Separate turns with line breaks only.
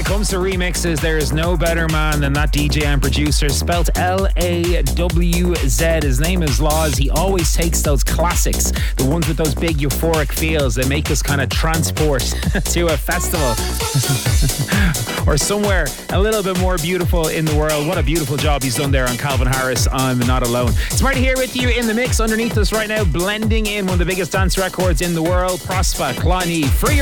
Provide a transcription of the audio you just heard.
comes to remixes, there is no better man than that DJ and producer, spelt Lawz. His name is Lawz. He always takes those classics, the ones with those big euphoric feels that make us kind of transport to a festival or somewhere a little bit more beautiful in the world. What a beautiful job he's done there on Calvin Harris, I'm Not Alone. It's Marty here with you in the mix underneath us right now, blending in one of the biggest dance records in the world, Prospa Cloney. Free